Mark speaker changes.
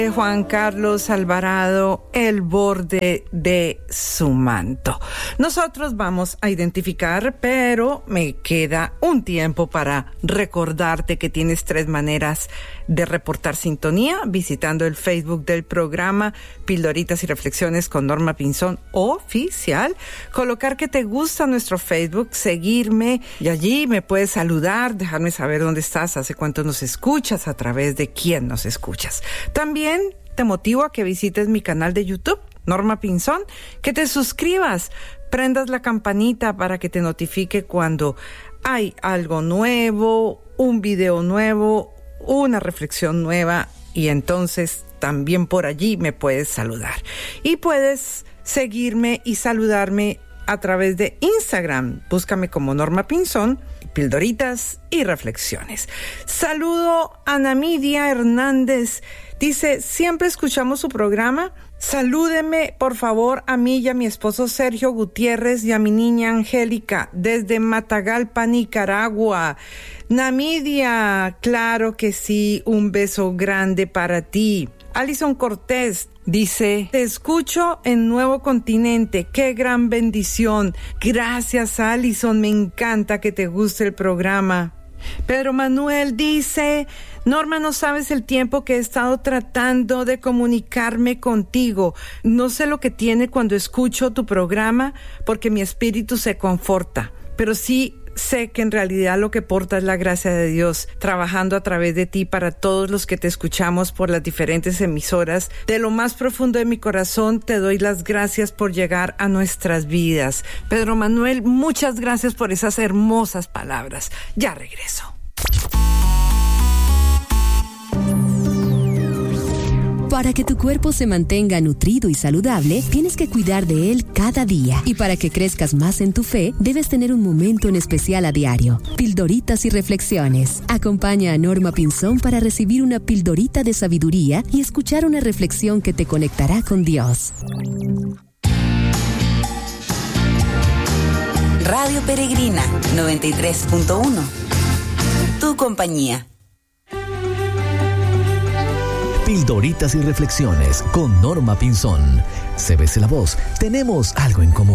Speaker 1: Juan Carlos Alvarado, el borde de su manto. Nosotros vamos a identificar, pero me queda un tiempo para recordarte que tienes 3 maneras de reportar sintonía, visitando el Facebook del programa Pildoritas y Reflexiones con Norma Pinzón Oficial, colocar que te gusta nuestro Facebook, seguirme y allí me puedes saludar, dejarme saber dónde estás, hace cuánto nos escuchas, a través de quién nos escuchas. También te motivo a que visites mi canal de YouTube, Norma Pinzón, que te suscribas, prendas la campanita para que te notifique cuando hay algo nuevo, un video nuevo, una reflexión nueva, y entonces también por allí me puedes saludar. Y puedes seguirme y saludarme a través de Instagram. Búscame como Norma Pinzón, Pildoritas y Reflexiones. Saludo a Namidia Hernández. Dice, siempre escuchamos su programa. Salúdeme, por favor, a mí y a mi esposo Sergio Gutiérrez y a mi niña Angélica desde Matagalpa, Nicaragua. Namidia, claro que sí, un beso grande para ti. Alison Cortés dice, te escucho en Nuevo Continente, qué gran bendición. Gracias, Alison, me encanta que te guste el programa. Pedro Manuel dice, Norma, no sabes el tiempo que he estado tratando de comunicarme contigo. No sé lo que tiene cuando escucho tu programa, porque mi espíritu se conforta, pero sí sé que en realidad lo que porta es la gracia de Dios trabajando a través de ti para todos los que te escuchamos por las diferentes emisoras. De lo más profundo de mi corazón te doy las gracias por llegar a nuestras vidas. Pedro Manuel, muchas gracias por esas hermosas palabras. Ya regreso.
Speaker 2: Para que tu cuerpo se mantenga nutrido y saludable, tienes que cuidar de él cada día. Y para que crezcas más en tu fe, debes tener un momento en especial a diario. Pildoritas y Reflexiones. Acompaña a Norma Pinzón para recibir una pildorita de sabiduría y escuchar una reflexión que te conectará con Dios.
Speaker 3: Radio Peregrina 93.1. Tu compañía.
Speaker 4: Pildoritas y Reflexiones con Norma Pinzón. CBC La Voz, tenemos algo en común.